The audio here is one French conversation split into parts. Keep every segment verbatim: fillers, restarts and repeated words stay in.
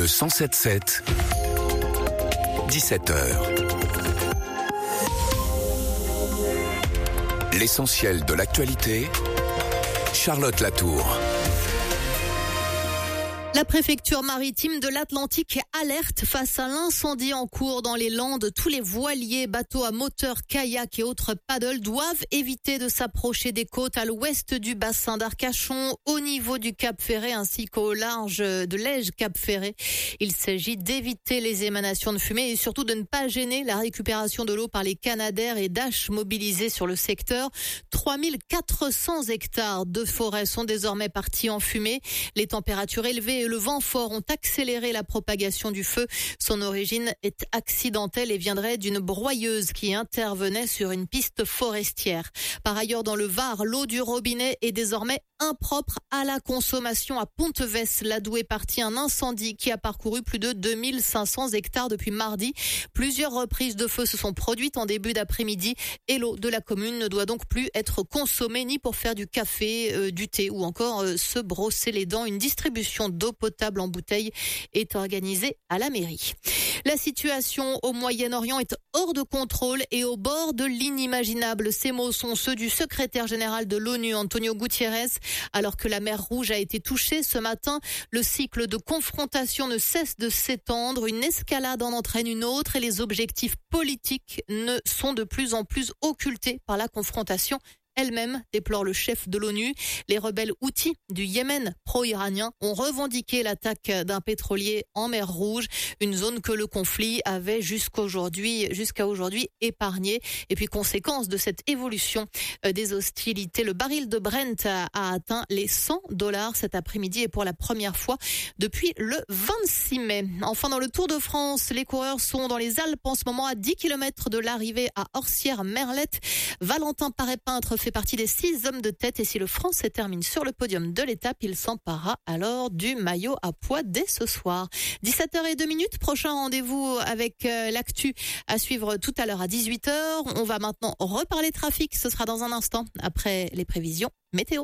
Le cent sept sept, dix-sept heures. L'essentiel de l'actualité, Charlotte Latour. La préfecture maritime de l'Atlantique alerte face à l'incendie en cours dans les Landes. Tous les voiliers, bateaux à moteur, kayak et autres paddles doivent éviter de s'approcher des côtes à l'ouest du bassin d'Arcachon, au niveau du Cap Ferret ainsi qu'au large de l'Ège Cap Ferret. Il s'agit d'éviter les émanations de fumée et surtout de ne pas gêner la récupération de l'eau par les canadaires et daches mobilisés sur le secteur. trois mille quatre cents hectares de forêt sont désormais partis en fumée. Les températures élevées et le vent fort ont accéléré la propagation du feu. Son origine est accidentelle et viendrait d'une broyeuse qui intervenait sur une piste forestière. Par ailleurs, dans le Var, l'eau du robinet est désormais impropre à la consommation. À Pontevès, là d'où est parti un incendie qui a parcouru plus de deux mille cinq cents hectares depuis mardi. Plusieurs reprises de feu se sont produites en début d'après-midi et l'eau de la commune ne doit donc plus être consommée ni pour faire du café, euh, du thé ou encore euh, se brosser les dents. Une distribution d'eau potable en bouteille est organisée à la mairie. La situation au Moyen-Orient est hors de contrôle et au bord de l'inimaginable. Ces mots sont ceux du secrétaire général de l'ONU, Antonio Guterres. Alors que la mer Rouge a été touchée ce matin, le cycle de confrontation ne cesse de s'étendre. Une escalade en entraîne une autre et les objectifs politiques ne sont de plus en plus occultés par la confrontation elle-même, déplore le chef de l'ONU. Les rebelles Houthis du Yémen pro-iranien ont revendiqué l'attaque d'un pétrolier en mer Rouge, une zone que le conflit avait jusqu'aujourd'hui, jusqu'à aujourd'hui épargnée. Et puis, conséquence de cette évolution des hostilités, le baril de Brent a, a atteint les cent dollars cet après-midi et pour la première fois depuis le vingt-six mai. Enfin, dans le Tour de France, les coureurs sont dans les Alpes en ce moment à dix kilomètres de l'arrivée à Orsières-Merlette. Valentin Paré-Peintre fait partie des six hommes de tête et si le Français termine sur le podium de l'étape, il s'emparera alors du maillot à poids dès ce soir. dix-sept heures zéro deux, prochain rendez-vous avec euh, l'actu à suivre tout à l'heure à dix-huit heures. On va maintenant reparler trafic, ce sera dans un instant après les prévisions météo.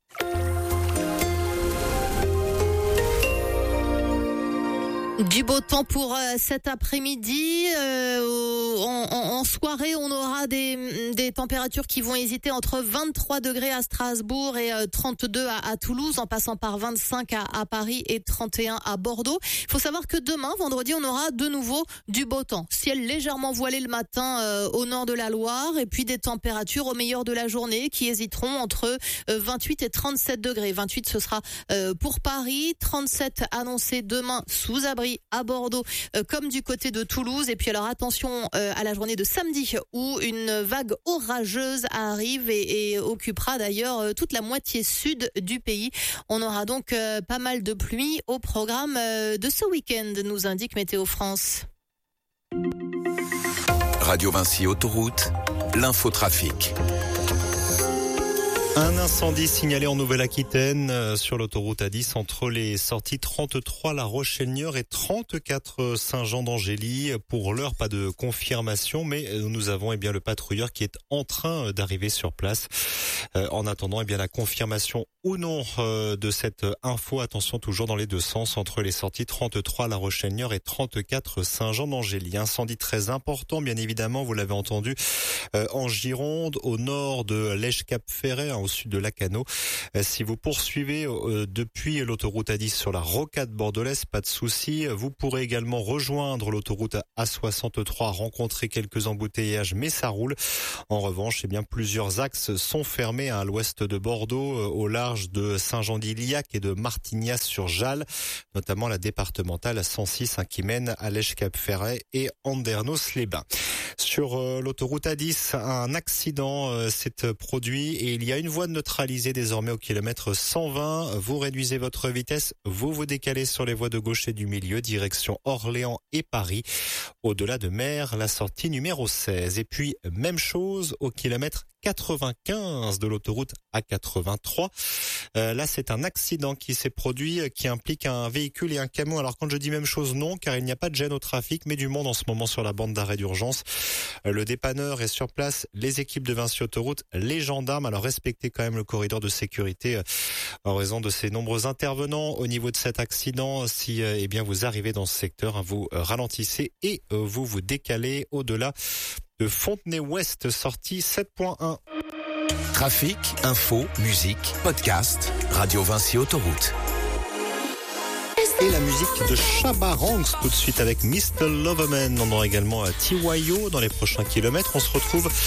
Du beau temps pour euh, cet après-midi. Euh, en, en, en soirée, on aura des, des températures qui vont hésiter entre vingt-trois degrés à Strasbourg et euh, trente-deux à, à Toulouse, en passant par vingt-cinq à, à Paris et trente et un à Bordeaux. Il faut savoir que demain, vendredi, on aura de nouveau du beau temps. Ciel légèrement voilé le matin euh, au nord de la Loire et puis des températures au meilleur de la journée qui hésiteront entre euh, vingt-huit et trente-sept degrés. vingt-huit, ce sera euh, pour Paris, trente-sept annoncé demain sous abri à Bordeaux euh, comme du côté de Toulouse. Et puis alors attention euh, à la journée de samedi où une vague orageuse arrive et, et occupera d'ailleurs euh, toute la moitié sud du pays. On aura donc euh, pas mal de pluie au programme euh, de ce week-end, nous indique Météo France. Radio Vinci Autoroute, l'infotrafic. Un incendie signalé en Nouvelle-Aquitaine euh, sur l'autoroute A dix entre les sorties trente-trois La Rochelle-Niort et trente-quatre Saint-Jean d'Angély. Pour l'heure, pas de confirmation, mais nous avons eh bien le patrouilleur qui est en train d'arriver sur place. Euh, en attendant eh bien la confirmation ou non euh, de cette info, attention toujours dans les deux sens entre les sorties trente-trois La Rochelle-Niort et trente-quatre Saint-Jean d'Angély. Incendie très important, bien évidemment, vous l'avez entendu, euh, en Gironde, au nord de l'Ège Cap Ferret, hein, au sud de Lacanau. Euh, si vous poursuivez euh, depuis l'autoroute A dix sur la rocade bordelaise, pas de souci. Vous pourrez également rejoindre l'autoroute A soixante-trois, rencontrer quelques embouteillages, mais ça roule. En revanche, eh bien plusieurs axes sont fermés à l'ouest de Bordeaux, euh, au large de Saint-Jean-d'Iliac et de Martignas-sur-Jalles, notamment la départementale cent six hein, qui mène à l'Ège Cap Ferret et Andernos-les-Bains. Sur euh, l'autoroute A dix, un accident euh, s'est produit et il y a une voie neutralisée désormais au kilomètre cent vingt. Vous réduisez votre vitesse, vous vous décalez sur les voies de gauche et du milieu, direction Orléans et Paris. Au-delà de Mer, la sortie numéro seize. Et puis, même chose au kilomètre quatre-vingt-quinze de l'autoroute A quatre-vingt-trois. Euh, là, c'est un accident qui s'est produit, qui implique un véhicule et un camion. Alors quand je dis même chose, non, car il n'y a pas de gêne au trafic, mais du monde en ce moment sur la bande d'arrêt d'urgence. Euh, le dépanneur est sur place, les équipes de Vinci Autoroute, les gendarmes. Alors respectez quand même le corridor de sécurité euh, en raison de ces nombreux intervenants au niveau de cet accident. Si euh, eh bien vous arrivez dans ce secteur, hein, vous euh, ralentissez et euh, vous vous décalez au-delà de Fontenay-Ouest, sortie sept point un. Trafic, info, musique, podcast, Radio Vinci Autoroute. Et la musique de Shabba Ranks tout de suite avec mister Loverman. On aura également T Y O dans les prochains kilomètres. On se retrouve